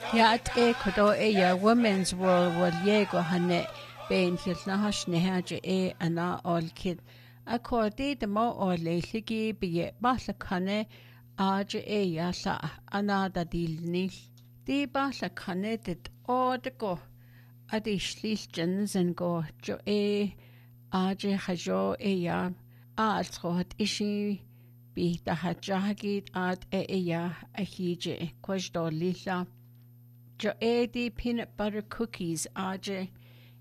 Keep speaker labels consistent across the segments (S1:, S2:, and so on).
S1: Yaat kodo ya Women's World wal yego hane bein hilnahash nehaje ana ol kid. Akodi de mo ol leiligi biye bahlakane aje ya sa ana da dilni. Di bahlakane dit odgo adi schließchen zen go jo aje hajo ya alsrohat ishi bi da hajagit ad ya ahije kwajdo lila. Jo di peanut butter cookies aje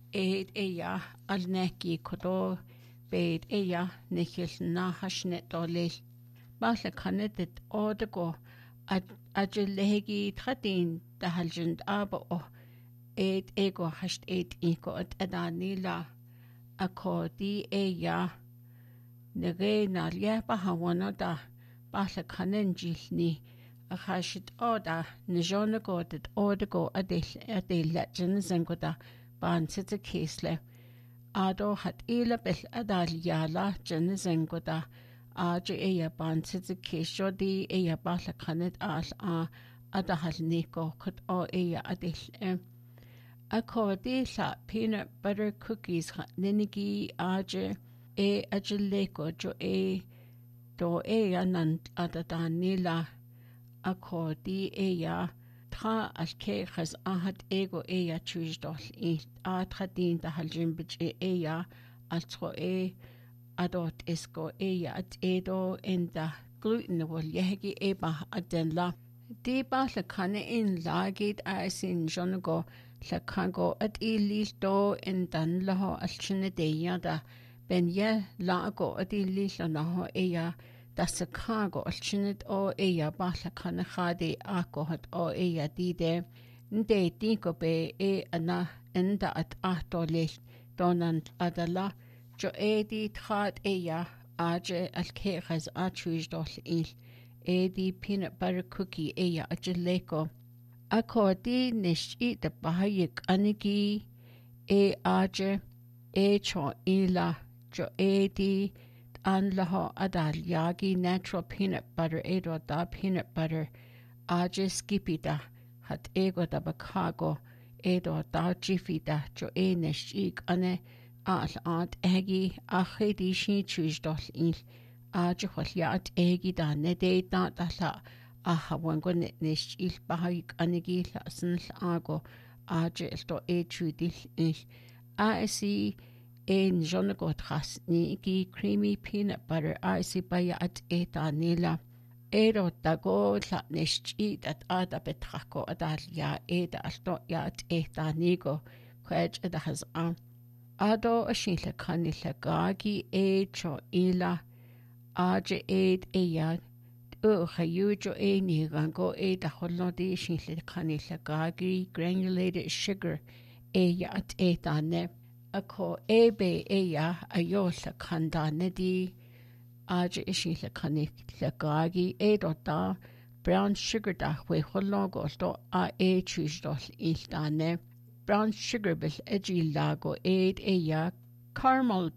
S1: ya alneki kodo bed ya nichil na hashnet dolil. Basla kanetit odago aje lehegi tratin da haljend aba o ego hasht iko at adanila ako di ya nege nalia bahawana da basla kanenjilni Hashit oda nijona godet odago adil legends and goda bansita kisle ado hat ila bel adal yala jenis and goda aja eya bansita kisho di eya bala kanet al adahal niko kut o eya adil ako di sa peanut butter cookies ninigi aja ajaleko jo do nan adadanila ako di ya tra alke khas ahat ego ya chujdol atradin da haljin ya altro adot esko ya at edo in da gluten wol yegi ba adenla di ba la kane in lagit asin jonago la kango at ilil do in dan laho alchine de ya da ben ye lago at ilil na ho ya das Chicago alchinit o ya bala kana khadi akohat o ya dide nde dinko be ana enda at ahtole donan adala jo di trat ya aje alkekhaz achujdol di peanut butter cookie ya ajeleko akodi nishi de bahayik anigi aje cho ila jo di an laho adal yagi natural peanut butter edo da peanut butter aje skipida hat ego da bakago edo da jifida jo neshik ane al egi achedi shi chujdol aje kholiat egi da nede da la wango neshil bahik anegi la san ago aje sto chudil asi in jonago tras ni creamy peanut butter si baya at nila edo dago la neshchi at ada betrako adal ya alto ya at nigo kwaj ada has ado ashila kanila gagi cho ila aje ya khayujo ni gango da holodi shila kanila gagi granulated sugar ya at ne ako ebe ya ayola kanda nedi aja ishi la kanik la gagi da brown sugar da we hologo do chujdol iltane brown sugar bil eji lago ya caramel